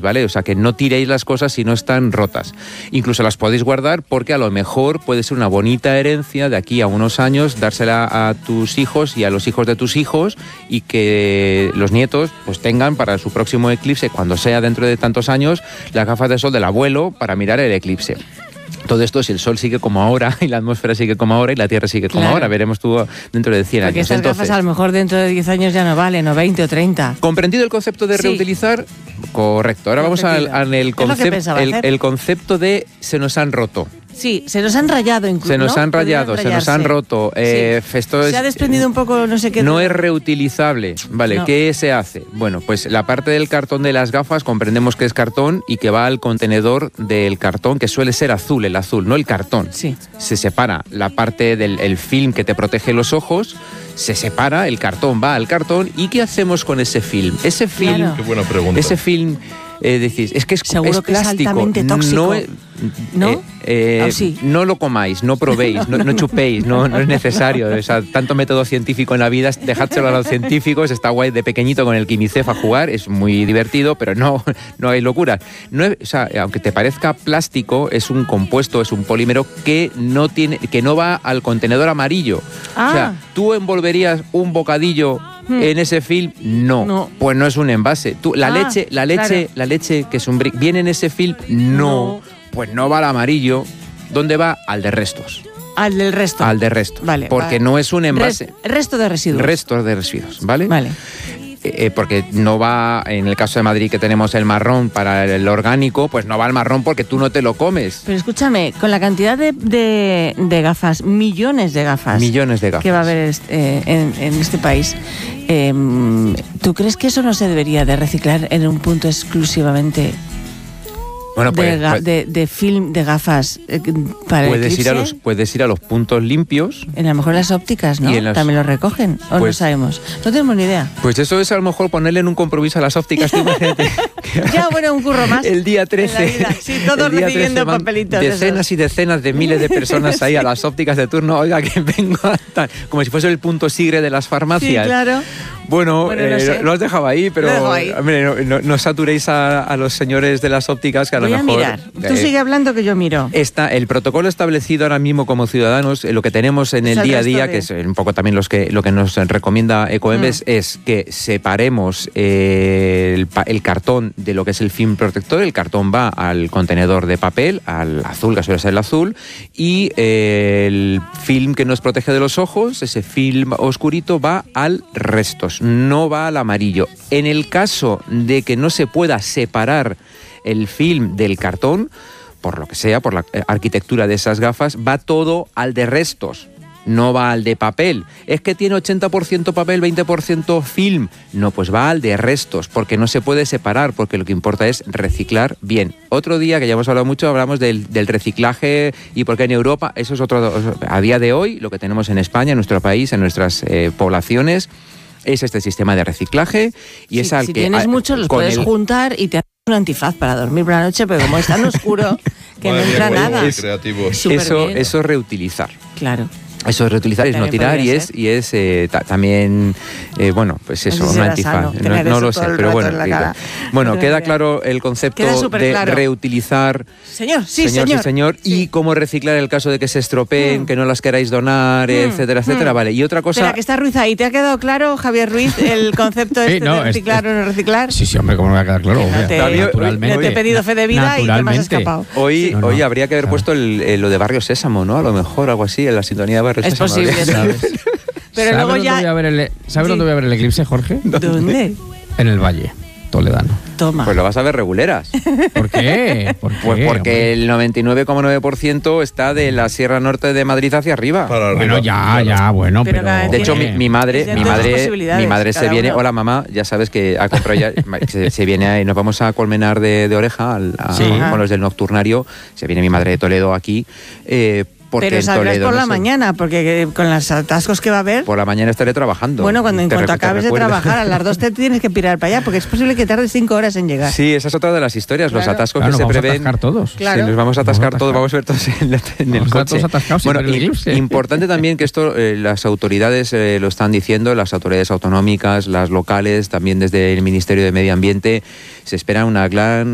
¿vale? O sea, que no tiréis las cosas si no están rotas. Incluso las podéis guardar porque a lo mejor puede ser una bonita herencia de aquí a unos años, dársela a tus hijos y a los hijos de tus hijos, y que los nietos pues tengan para su próximo eclipse, cuando sea dentro de tantos años, las gafas de sol del abuelo para mirar el eclipse. Todo esto, si el sol sigue como ahora y la atmósfera sigue como ahora y la Tierra sigue como ahora, veremos tú dentro de 100 años. Porque estas gafas a lo mejor dentro de 10 años ya no valen, o 20 o 30. ¿Comprendido el concepto de reutilizar? Correcto. Ahora vamos al concepto de se nos han roto. Sí, se nos han rayado incluso. Se nos han rayado, se nos han roto. Esto se ha desprendido un poco, no sé qué. No es reutilizable. Vale, no. ¿Qué se hace? Bueno, pues la parte del cartón de las gafas comprendemos que es cartón y que va al contenedor del cartón, que suele ser azul, el azul, no el cartón. Sí. Se separa la parte del film que te protege los ojos, se separa, el cartón va al cartón. ¿Y qué hacemos con ese film? Ese film... Claro. Qué buena pregunta. Ese film... decís, es que es seguro que plástico, es altamente tóxico. ¿No? Sí. No lo comáis, no probéis, no chupéis, no es necesario. O sea, tanto método científico en la vida, dejádselo a los científicos. Está guay de pequeñito con el Quimicef a jugar, es muy divertido, pero no hay locura. O sea, aunque te parezca plástico, es un compuesto, es un polímero que no va al contenedor amarillo. O sea, ¿tú envolverías un bocadillo en ese film? No. Pues no es un envase. La leche que es un brick, ¿viene en ese film? No. Pues no va al amarillo. ¿Dónde va? Al de restos. Al del resto. Al de restos. Vale. Porque no es un envase. Resto de residuos. Restos de residuos, ¿vale? Vale. Porque no va, en el caso de Madrid que tenemos el marrón para el orgánico, pues no va el marrón porque tú no te lo comes. Pero escúchame, con la cantidad de gafas, millones de gafas que va a haber en este país, ¿tú crees que eso no se debería de reciclar en un punto exclusivamente de film de gafas para el eclipse? Puedes ir a los puntos limpios. A lo mejor las ópticas, ¿no? También lo recogen, o no sabemos. No tenemos ni idea. Pues eso es a lo mejor ponerle en un compromiso a las ópticas. Ya, bueno, un curro más. El día 13. Sí, todos recibiendo papelitos. Decenas y decenas de miles de personas ahí a las ópticas de turno. Oiga, que vengo a tal. Como si fuese el punto sigre de las farmacias. Sí, claro. Bueno, no sé. Lo has dejado ahí, pero hombre, no saturéis a los señores de las ópticas, que a lo mejor... Voy a mirar. Tú sigue hablando que yo miro. El protocolo establecido ahora mismo como ciudadanos, lo que tenemos en el día a día, que es un poco también lo que nos recomienda Ecoembes, es que separemos el cartón de lo que es el film protector. El cartón va al contenedor de papel, al azul, que suele ser el azul, y el film que nos protege de los ojos, ese film oscurito, va al restos, no va al amarillo. En el caso de que no se pueda separar el film del cartón, por lo que sea, por la arquitectura de esas gafas, va todo al de restos, no va al de papel. Es que tiene 80% papel, 20% film. No, pues va al de restos, porque no se puede separar, porque lo que importa es reciclar bien. Otro día, que ya hemos hablado mucho, hablamos del reciclaje y por qué en Europa. Eso es otro. A día de hoy, lo que tenemos en España, en nuestro país, en nuestras poblaciones, es este sistema de reciclaje. Y es al si que tienes muchos, los puedes juntar y te haces un antifaz para dormir por la noche, pero como es tan oscuro que no entra nada. Eso es reutilizar. Claro. Eso es reutilizar, es no tirar, y es también, bueno, pues eso, un antifaz. No lo sé, pero bueno. Bueno, queda claro el concepto de reutilizar. Señor. Y cómo reciclar en el caso de que se estropeen, que no las queráis donar, etcétera, etcétera. Vale, y otra cosa... Espera, que está Ruiz ahí. ¿Te ha quedado claro, Javier Ruiz, el concepto de reciclar o no reciclar? Sí, hombre, ¿cómo me va a quedar claro? No te he pedido fe de vida y te me has escapado. Hoy habría que haber puesto lo de Barrio Sésamo, ¿no? A lo mejor, algo así, en la sintonía de Barrio. Es posible, ¿sabes? Pero luego ya... ¿Sabes dónde voy a ver el eclipse, Jorge? ¿Dónde? En el Valle Toledano. Toma. Pues lo vas a ver reguleras. ¿Por qué? Pues porque el 99,9% está de la Sierra Norte de Madrid hacia arriba. Bueno, bueno, pero... De hecho, mi madre se viene... Hola, mamá, ya sabes que ha comprado ya... se viene y nos vamos a Colmenar de Oreja, con los del Nocturnario. Se viene mi madre de Toledo aquí, pero saldrás por la mañana, porque con los atascos que va a haber... Por la mañana estaré trabajando. Bueno, en cuanto acabes de trabajar, a las 2 te tienes que pirar para allá, porque es posible que tardes 5 horas en llegar. Sí, esa es otra de las historias, los atascos que se prevén. Vamos a atascar todos. Claro. Sí, nos vamos a atascar todos, vamos a ver todos en el coche. Bueno, importante también que esto las autoridades lo están diciendo, las autoridades autonómicas, las locales, también desde el Ministerio de Medio Ambiente, se espera una gran